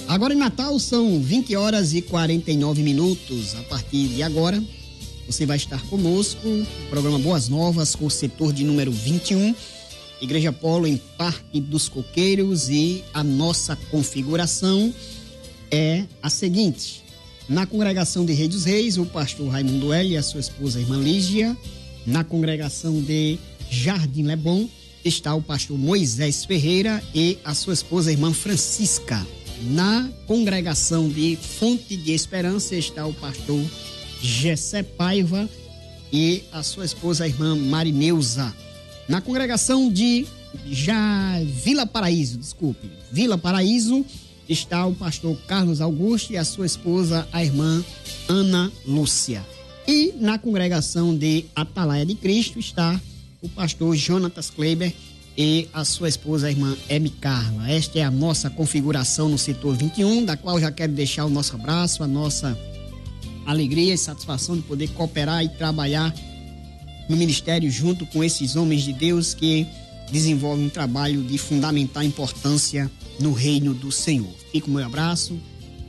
Agora em Natal são 20 horas e 49 minutos. A partir de agora, você vai estar conosco no programa Boas Novas com o setor de número 21, Igreja Polo em Parque dos Coqueiros, e a nossa configuração é a seguinte: na congregação de Rei dos Reis, o pastor Raimundo L e a sua esposa, a irmã Lígia. Na congregação de Jardim Leblon está o pastor Moisés Ferreira e a sua esposa, a irmã Francisca. Na congregação de Fonte de Esperança está o pastor Gessé Paiva e a sua esposa, a irmã Marineuza. Na congregação de Vila Paraíso está o pastor Carlos Augusto e a sua esposa, a irmã Ana Lúcia. E na congregação de Atalaia de Cristo está o pastor Jonatas Kleber e a sua esposa, a irmã Emi Carla. Esta é a nossa configuração no setor 21, da qual já quero deixar o nosso abraço, a nossa alegria e satisfação de poder cooperar e trabalhar no ministério junto com esses homens de Deus que desenvolvem um trabalho de fundamental importância no reino do Senhor. Fica o meu abraço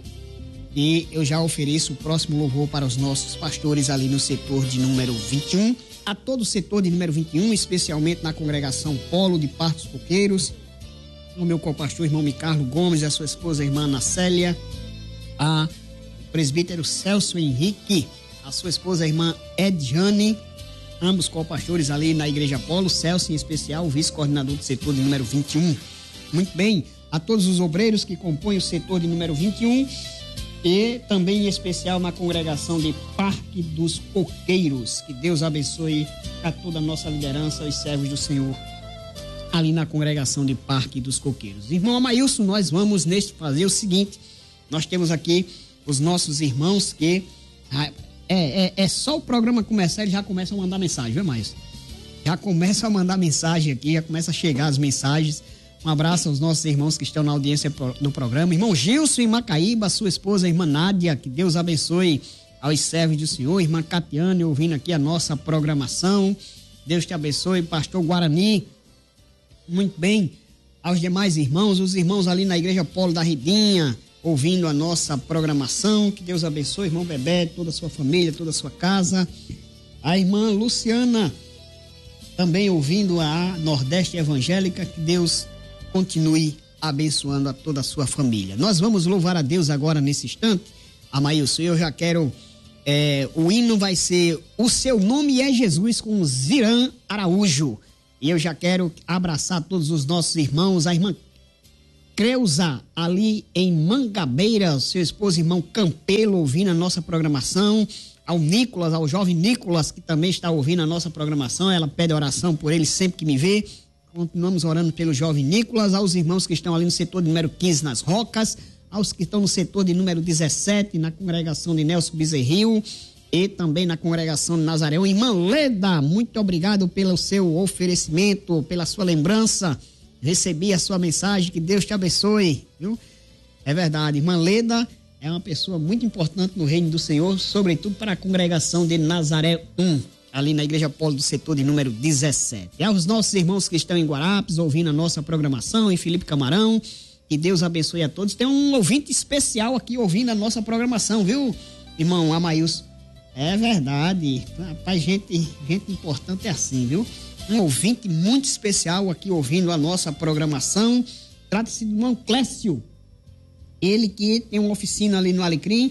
e eu já ofereço o próximo louvor para os nossos pastores ali no setor de número 21, a todo o setor de número 21, especialmente na congregação Polo de Parque dos Coqueiros, o meu co-pastor, irmão Micarlo Gomes, a sua esposa, a irmã Ana Célia, a presbítero Celso Henrique, a sua esposa, a irmã Edjane, ambos co-pastores ali na Igreja Polo, Celso em especial, o vice-coordenador do setor de número 21. Muito bem, a todos os obreiros que compõem o setor de número 21 e também em especial na congregação de Parque dos Coqueiros. Que Deus abençoe a toda a nossa liderança, os servos do Senhor ali na congregação de Parque dos Coqueiros. Irmão Amailson, nós vamos fazer o seguinte: nós temos aqui os nossos irmãos que é só o programa começar, eles já começam a mandar mensagem, viu, Mailson? Já começam a mandar mensagem aqui, já começa a chegar as mensagens. Um abraço aos nossos irmãos que estão na audiência do programa. Irmão Gilson em Macaíba, sua esposa, a irmã Nádia, que Deus abençoe aos servos do Senhor. Irmã Catiane, ouvindo aqui a nossa programação. Deus te abençoe. Pastor Guarani, muito bem. Aos demais irmãos, os irmãos ali na Igreja Polo da Ribinha, ouvindo a nossa programação. Que Deus abençoe, irmão Bebé, toda a sua família, toda a sua casa. A irmã Luciana, também ouvindo a Nordeste Evangélica. Que Deus continue abençoando a toda a sua família. Nós vamos louvar a Deus agora nesse instante. Amailson, eu já quero, o hino vai ser O Seu Nome é Jesus, com Zirã Araújo. E eu já quero abraçar todos os nossos irmãos, a irmã Creuza, ali em Mangabeira, o seu esposo, irmão Campelo, ouvindo a nossa programação. Ao Nicolas, ao jovem Nicolas, que também está ouvindo a nossa programação. Ela pede oração por ele sempre que me vê. Continuamos orando pelo jovem Nicolas, aos irmãos que estão ali no setor de número 15 nas Rocas, aos que estão no setor de número 17 na congregação de Nelson Bezerril e também na congregação de Nazaré. Irmã Leda, muito obrigado pelo seu oferecimento, pela sua lembrança. Recebi a sua mensagem, que Deus te abençoe, viu? É verdade, irmã Leda é uma pessoa muito importante no reino do Senhor, sobretudo para a congregação de Nazaré 1. Ali na Igreja Polo do setor de número 17. E aos nossos irmãos que estão em Guarapes, ouvindo a nossa programação, em Felipe Camarão, que Deus abençoe a todos. Tem um ouvinte especial aqui ouvindo a nossa programação, viu, irmão Amailson? É verdade, rapaz, gente importante é assim, viu? Um ouvinte muito especial aqui ouvindo a nossa programação. Trata-se do irmão Clécio, ele que tem uma oficina ali no Alecrim,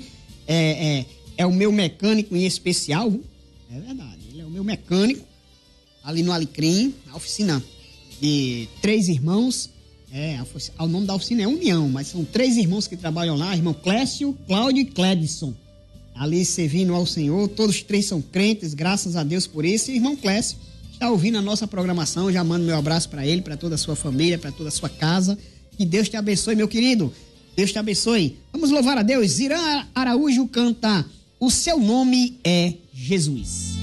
é o meu mecânico em especial, viu? É verdade. O meu mecânico ali no Alecrim, a oficina de 3 irmãos, o nome da oficina é União, mas são 3 irmãos que trabalham lá, irmão Clécio, Cláudio e Clédson, ali servindo ao Senhor. Todos 3 são crentes, graças a Deus por isso. E irmão Clécio está ouvindo a nossa programação, já mando meu abraço para ele, para toda a sua família, para toda a sua casa. Que Deus te abençoe, meu querido, Deus te abençoe. Vamos louvar a Deus. Zirã Araújo canta O Seu Nome é Jesus.